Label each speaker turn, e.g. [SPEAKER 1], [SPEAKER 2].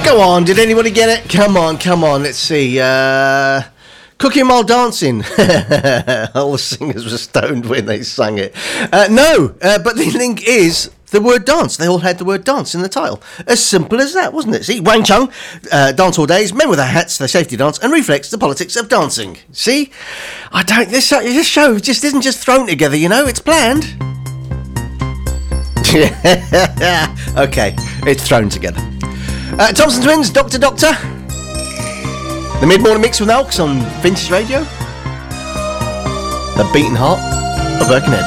[SPEAKER 1] Go on, did anybody get it? Come on, let's see. Cooking while dancing. All the singers were stoned when they sang it. No, but the link is the word dance. They all had the word dance in the title. As simple as that, wasn't it? See, Wang Chung, Dance All Days, Men with Their Hats, Their Safety Dance, and Reflex, The Politics of Dancing. See? This show just isn't just thrown together, you know, it's planned. Okay, it's thrown together. Thompson Twins, Doctor. The mid-morning mix with Alks on Vintage Radio. The beating heart of Birkenhead.